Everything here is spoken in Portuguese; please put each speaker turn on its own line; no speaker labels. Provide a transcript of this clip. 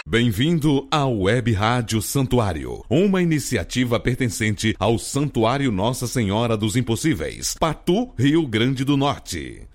Bem-vindo à Web Rádio Santuário, uma iniciativa pertencente ao Santuário Nossa Senhora dos Impossíveis, Patu, Rio Grande do Norte.